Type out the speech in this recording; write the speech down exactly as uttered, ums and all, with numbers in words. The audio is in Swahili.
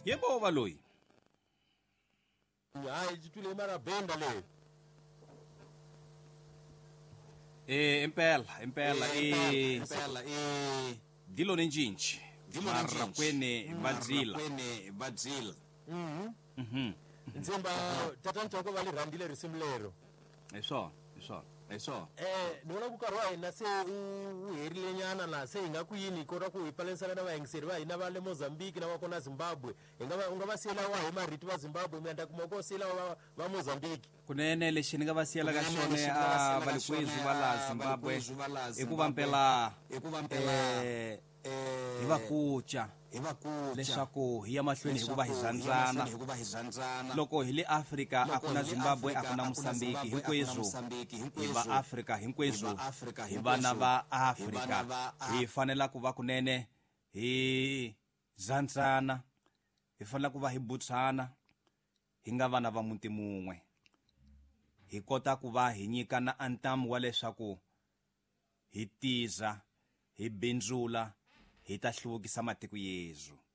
Yebo baloyi. Hayi jitule mara benda le. Eh impela, impela eh Impela eh dilo nenjinji. Mara kwene badzila. kwene badzila. Mhm. Mhm. Nzimba tatantoko vali randile risimlero. Eso, eso. Eso. Eh nona kukarwa ina se uherile nyana la se inga kuyini kora ku ipalensana na vaingiseri va ina vale Mozambique na wakona Zimbabwe. Ingava ungava sela wa hema riti va Zimbabwe mianda kumoko sela wa, wa Mozambique. Kunene lexi ni nga va siyela ka xone a valikwezu va laha Zimbabwe i ku va mpela eh hi va kuca leswaku hi ya mahlweni hi ku va hi zandzana loko hi le Afrika a ku na Zimbabwe a ku na Mozambique hinkwezu hi va Afrika hinkwezu hi vana va Afrika hi fanela ku va kunene hi zandzana hi fanela ku va hi butsana hi nga vana va muti mun'we hi kota ku va hi nyikana antamu wa leswaku hi tiza hi bindzula hi ta hluvukisa matiko yezu.